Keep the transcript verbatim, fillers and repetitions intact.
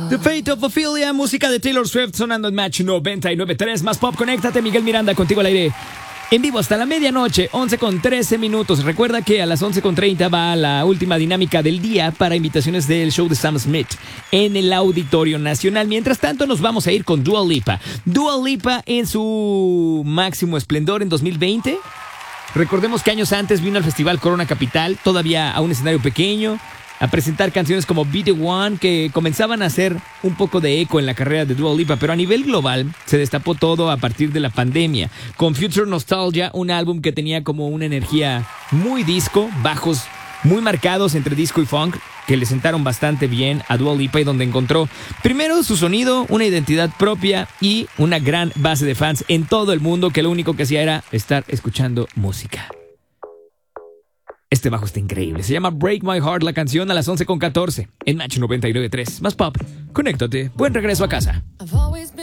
The Fate of Ophelia, música de Taylor Swift sonando en Match noventa y nueve punto tres. Más pop, conéctate. Miguel Miranda contigo al aire. En vivo hasta la medianoche, once con trece minutos. Recuerda que a las once con treinta va la última dinámica del día para invitaciones del show de Sam Smith en el Auditorio Nacional. Mientras tanto, nos vamos a ir con Dua Lipa. Dua Lipa en su máximo esplendor en dos mil veinte. Recordemos que años antes vino al Festival Corona Capital, todavía a un escenario pequeño, a presentar canciones como Be The One, que comenzaban a hacer un poco de eco en la carrera de Dua Lipa, pero a nivel global se destapó todo a partir de la pandemia, con Future Nostalgia, un álbum que tenía como una energía muy disco, bajos muy marcados entre disco y funk, que le sentaron bastante bien a Dua Lipa y donde encontró primero su sonido, una identidad propia y una gran base de fans en todo el mundo que lo único que hacía era estar escuchando música. Este bajo está increíble. Se llama Break My Heart, la canción, a las once con catorce en Match noventa y nueve punto tres. Más pop, conéctate. Buen regreso a casa.